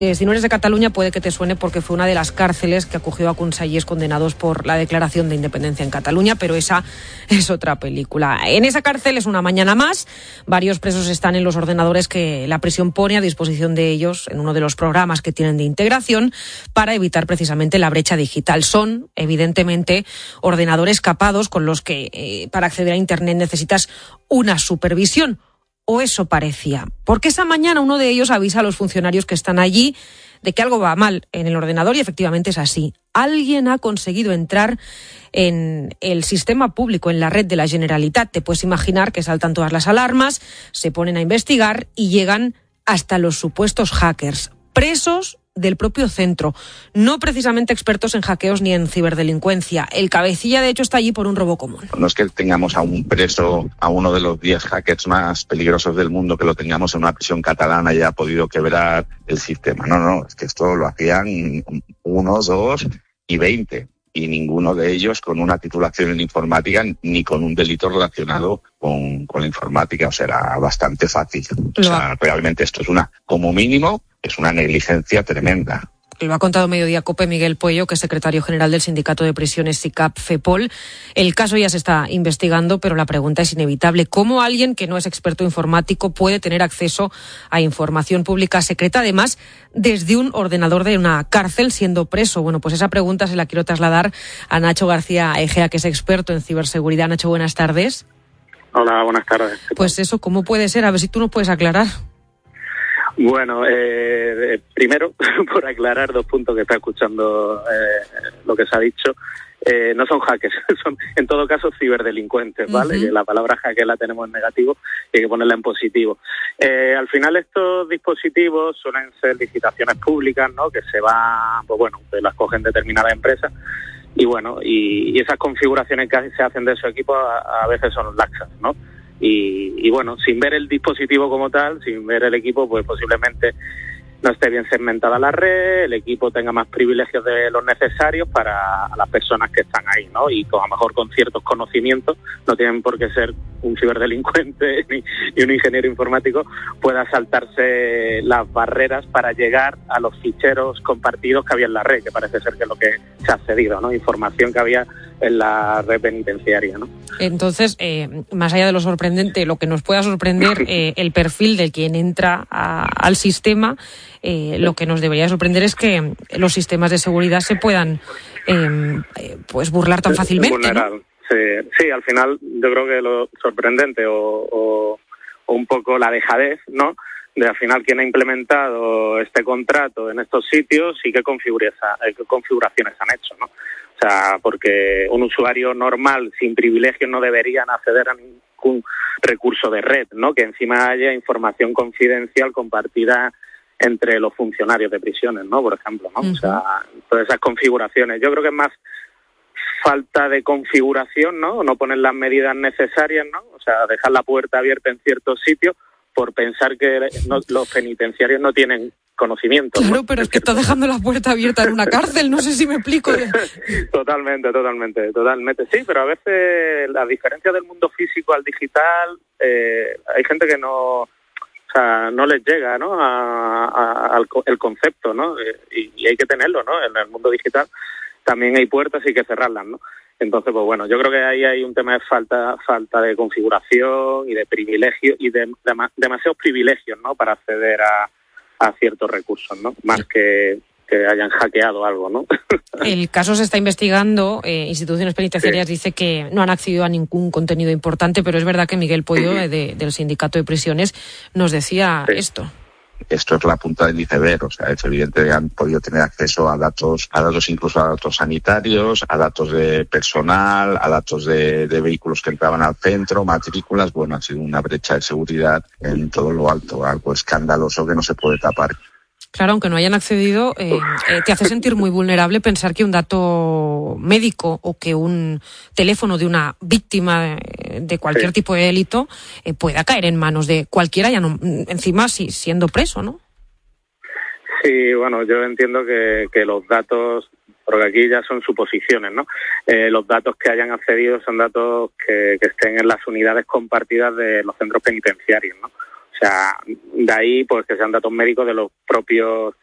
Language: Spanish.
Si no eres de Cataluña puede que te suene porque fue una de las cárceles que acogió a consellers condenados por la declaración de independencia en Cataluña, pero esa es otra película. En esa cárcel es una mañana más. Varios presos están en los ordenadores que la prisión pone a disposición de ellos en uno de los programas que tienen de integración para evitar precisamente la brecha digital. Son, evidentemente, ordenadores capados con los que para acceder a Internet necesitas una supervisión. O eso parecía, porque esa mañana uno de ellos avisa a los funcionarios que están allí de que algo va mal en el ordenador y efectivamente es así. Alguien ha conseguido entrar en el sistema público, en la red de la Generalitat. Te puedes imaginar que saltan todas las alarmas, se ponen a investigar y llegan hasta los supuestos hackers, presos del propio centro, no precisamente expertos en hackeos ni en ciberdelincuencia. El cabecilla, de hecho, está allí por un robo común. No es que tengamos a un preso, a uno de los 10 hackers más peligrosos del mundo, que lo tengamos en una prisión catalana y haya podido quebrar el sistema. No, es que esto lo hacían 1, 2 y 20. Y ninguno de ellos con una titulación en informática ni con un delito relacionado con la informática. O sea, era bastante fácil. O sea, realmente esto es como mínimo, es una negligencia tremenda. Lo ha contado Mediodía COPE Miguel Puello, que es secretario general del Sindicato de Prisiones SICAP-FEPOL. El caso ya se está investigando, pero la pregunta es inevitable. ¿Cómo alguien que no es experto informático puede tener acceso a información pública secreta, además desde un ordenador de una cárcel siendo preso? Bueno, pues esa pregunta se la quiero trasladar a Nacho García Egea, que es experto en ciberseguridad. Nacho, buenas tardes. Hola, buenas tardes. Pues eso, ¿cómo puede ser? A ver si tú nos puedes aclarar. Bueno, primero, por aclarar 2 puntos que está escuchando lo que se ha dicho, no son hackers, son en todo caso ciberdelincuentes, ¿vale? Uh-huh. La palabra hacker la tenemos en negativo y hay que ponerla en positivo. Al final estos dispositivos suelen ser licitaciones públicas, ¿no? Que se van, que las cogen determinadas empresas y y esas configuraciones que se hacen de esos equipos a veces son laxas, ¿no? Y sin ver el dispositivo como tal, sin ver el equipo, pues posiblemente no esté bien segmentada la red, el equipo tenga más privilegios de los necesarios para las personas que están ahí, ¿no? Y a lo mejor con ciertos conocimientos, no tienen por qué ser un ciberdelincuente ni un ingeniero informático, pueda saltarse las barreras para llegar a los ficheros compartidos que había en la red, que parece ser que es lo que se ha accedido, ¿no? Información que había en la red penitenciaria, ¿no? Entonces, más allá de lo sorprendente, lo que nos pueda sorprender el perfil de quien entra al sistema, lo que nos debería sorprender es que los sistemas de seguridad se puedan burlar tan fácilmente, ¿no? Sí, al final yo creo que lo sorprendente o un poco la dejadez, ¿no?, de al final quién ha implementado este contrato en estos sitios y qué configuraciones han hecho, ¿no? O sea, porque un usuario normal sin privilegios no deberían acceder a ningún recurso de red, ¿no? Que encima haya información confidencial compartida entre los funcionarios de prisiones, ¿no? Por ejemplo, ¿no? Uh-huh. O sea, todas esas configuraciones. Yo creo que es más falta de configuración, ¿no? No poner las medidas necesarias, ¿no? O sea, dejar la puerta abierta en ciertos sitios por pensar que los penitenciarios no tienen conocimiento. Claro, ¿no? Pero es que está dejando la puerta abierta en una cárcel, no sé si me explico. Totalmente. Sí, pero a veces la diferencia del mundo físico al digital, hay gente que no les llega, ¿no?, el concepto, ¿no? Y hay que tenerlo, ¿no? En el mundo digital también hay puertas y hay que cerrarlas, ¿no? Entonces, yo creo que ahí hay un tema de falta de configuración y de privilegios y de demasiados privilegios, ¿no?, para acceder a ciertos recursos, ¿no? Más que hayan hackeado algo, ¿no? El caso se está investigando. Instituciones penitenciarias dice que no han accedido a ningún contenido importante, pero es verdad que Miguel Puello, del Sindicato de Prisiones, nos decía esto. Esto es la punta del iceberg, o sea, es evidente que han podido tener acceso a datos incluso a datos sanitarios, a datos de personal, a datos de vehículos que entraban al centro, matrículas. Ha sido una brecha de seguridad en todo lo alto, algo escandaloso que no se puede tapar. Claro, aunque no hayan accedido, te hace sentir muy vulnerable pensar que un dato médico o que un teléfono de una víctima de cualquier tipo de delito pueda caer en manos de cualquiera, encima siendo preso, ¿no? Sí, yo entiendo que los datos, porque aquí ya son suposiciones, ¿no? Los datos que hayan accedido son datos que estén en las unidades compartidas de los centros penitenciarios, ¿no? O sea, de ahí pues que sean datos médicos de los propios